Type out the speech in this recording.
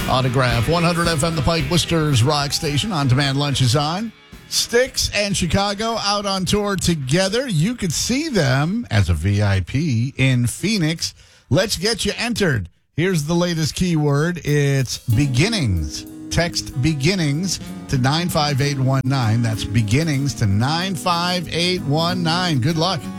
Autograph. 100 FM, the Pike Worcester's Rock Station. On-demand lunch is on. Styx and Chicago out on tour together. You could see them as a VIP in Phoenix. Let's get you entered. Here's the latest keyword. It's beginnings. Text beginnings to 95819. That's beginnings to 95819. Good luck.